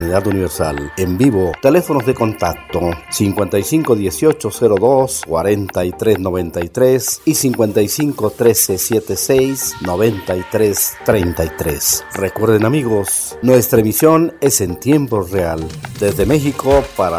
Universal. En vivo, teléfonos de contacto 551802-4393 y 551376-9333. Recuerden, amigos, nuestra emisión es en tiempo real, desde México para